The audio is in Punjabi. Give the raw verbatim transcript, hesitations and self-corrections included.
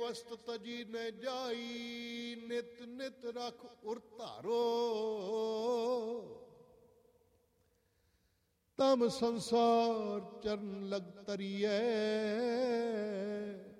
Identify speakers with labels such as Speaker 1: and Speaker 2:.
Speaker 1: ਵਸਤ ਤਜੀ ਨ ਜਾਈ, ਨਿਤ ਨਿਤ ਰਖ ਉਰ ਧਾਰੋ। ਤਮ ਸੰਸਾਰ ਚਰਨ ਲਗ ਤਰੀਐ,